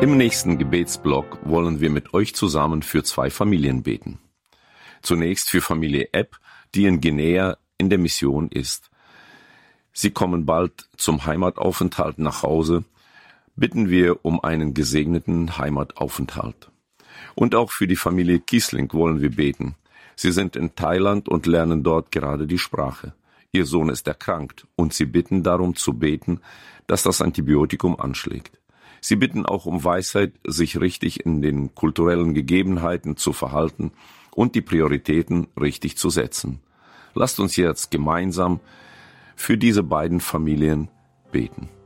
Im nächsten Gebetsblock wollen wir mit euch zusammen für 2 Familien beten. Zunächst für Familie Epp, die in Guinea in der Mission ist. Sie kommen bald zum Heimataufenthalt nach Hause. Bitten wir um einen gesegneten Heimataufenthalt. Und auch für die Familie Kiesling wollen wir beten. Sie sind in Thailand und lernen dort gerade die Sprache. Ihr Sohn ist erkrankt und sie bitten darum zu beten, dass das Antibiotikum anschlägt. Sie bitten auch um Weisheit, sich richtig in den kulturellen Gegebenheiten zu verhalten und die Prioritäten richtig zu setzen. Lasst uns jetzt gemeinsam für diese beiden Familien beten.